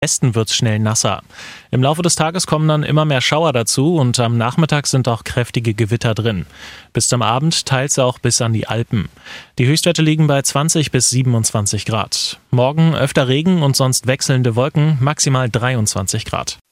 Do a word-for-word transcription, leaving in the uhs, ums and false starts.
Westen wird's schnell nasser. Im Laufe des Tages kommen dann immer mehr Schauer dazu und am Nachmittag sind auch kräftige Gewitter drin. Bis zum Abend teils auch bis an die Alpen. Die Höchstwerte liegen bei zwanzig bis siebenundzwanzig Grad. Morgen öfter Regen und sonst wechselnde Wolken, maximal dreiundzwanzig Grad.